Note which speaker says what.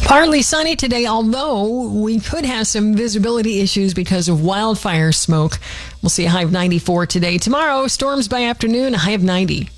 Speaker 1: Partly sunny today, although we could have some visibility issues because of wildfire smoke. We'll see a high of 94 today. Tomorrow, storms by afternoon, a high of 90.